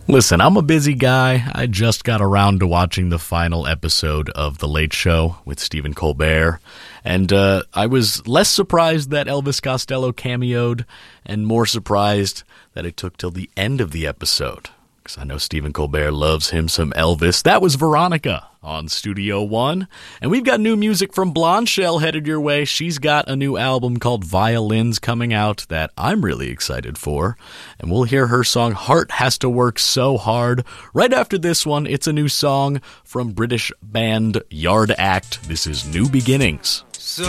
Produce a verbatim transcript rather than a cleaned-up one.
Listen, I'm a busy guy. I just got around to watching the final episode of The Late Show with Stephen Colbert, and uh, I was less surprised that Elvis Costello cameoed, and more surprised that it took till the end of the episode, because I know Stephen Colbert loves him some Elvis. That was Veronica on Studio One, and we've got new music from Blonde Shell headed your way. She's got a new album called Violins coming out that I'm really excited for, and we'll hear her song Heart Has to Work So Hard. Right after this one, it's a new song from British band Yard Act. This is New Beginnings.